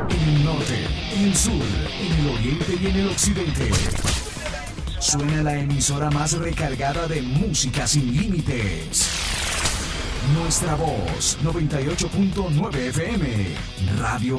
En el norte, en el sur, en el oriente y en el occidente. Suena la emisora más recargada de música sin límites. Nuestra voz, 98.9 FM. Radio